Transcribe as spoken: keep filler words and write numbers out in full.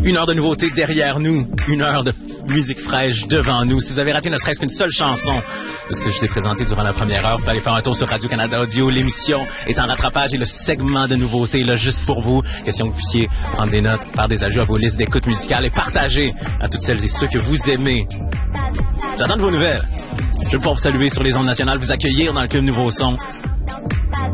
Une heure de nouveautés derrière nous, une heure de musique fraîche devant nous. Si vous avez raté ne serait-ce qu'une seule chanson de ce que je vous ai présenté durant la première heure, vous allez faire un tour sur Radio-Canada Audio. L'émission est en rattrapage et le segment de nouveautés là juste pour vous. Question que vous puissiez prendre des notes, faire des ajouts à vos listes d'écoute musicale et partager à toutes celles et ceux que vous aimez. J'attends de vos nouvelles. Je veux pouvoir vous saluer sur les ondes nationales, vous accueillir dans le club Nouveau Son.